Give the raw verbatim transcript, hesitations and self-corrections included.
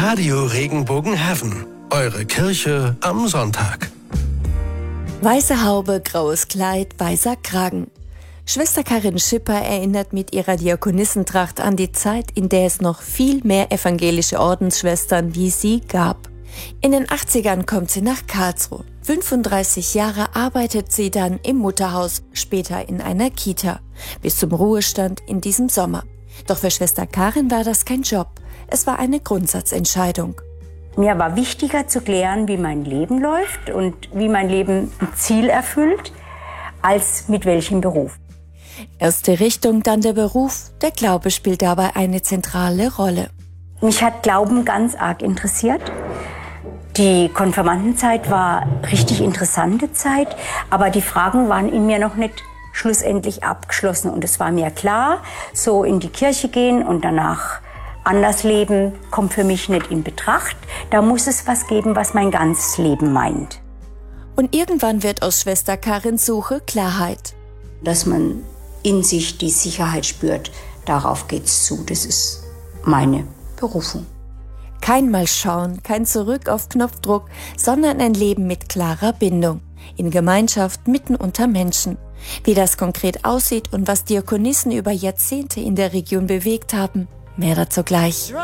Radio Regenbogen Heaven. Eure Kirche am Sonntag. Weiße Haube, graues Kleid, weißer Kragen. Schwester Karin Schipper erinnert mit ihrer Diakonissentracht an die Zeit, in der es noch viel mehr evangelische Ordensschwestern wie sie gab. In den achtzigern kommt sie nach Karlsruhe. fünfunddreißig Jahre arbeitet sie dann im Mutterhaus, später in einer Kita, bis zum Ruhestand in diesem Sommer. Doch für Schwester Karin war das kein Job, es war eine Grundsatzentscheidung. Mir war wichtiger zu klären, wie mein Leben läuft und wie mein Leben ein Ziel erfüllt, als mit welchem Beruf. Erste Richtung, dann der Beruf. Der Glaube spielt dabei eine zentrale Rolle. Mich hat Glauben ganz arg interessiert. Die Konfirmandenzeit war richtig interessante Zeit, aber die Fragen waren in mir noch nicht schlussendlich abgeschlossen. Und es war mir klar, so in die Kirche gehen und danach anders leben, kommt für mich nicht in Betracht. Da muss es was geben, was mein ganzes Leben meint. Und irgendwann wird aus Schwester Karins Suche Klarheit. Dass man in sich die Sicherheit spürt, darauf geht's zu. Das ist meine Berufung. Kein Mal schauen, kein Zurück auf Knopfdruck, sondern ein Leben mit klarer Bindung. In Gemeinschaft mitten unter Menschen. Wie das konkret aussieht und was Diakonissen über Jahrzehnte in der Region bewegt haben, mehr dazu gleich.